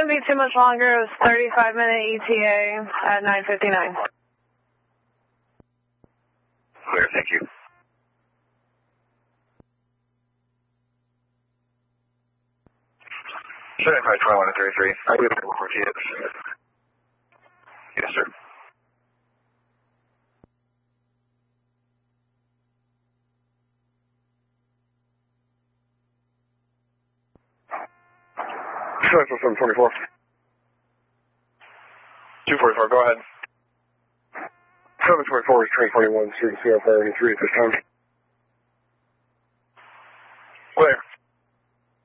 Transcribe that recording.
shouldn't be too much longer. It was 35-minute ETA at 9:59. Clear, thank you. Setting 521 and 33. I do have 448. Yes, sir. Central 724. 244, go ahead. 724 is train 21, Street CR 583 at this time.